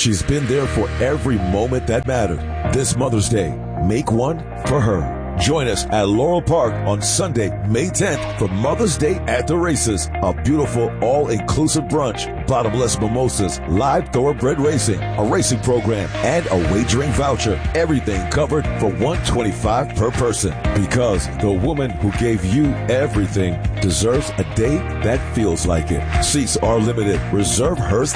She's been there for every moment that mattered. This Mother's Day, make one for her. Join us at Laurel Park on Sunday, May 10th for Mother's Day at the Races. A beautiful, all-inclusive brunch, bottomless mimosas, live thoroughbred racing, a racing program, and a wagering voucher. Everything covered for $125 per person. Because the woman who gave you everything deserves a day that feels like it. Seats are limited. Reserve hers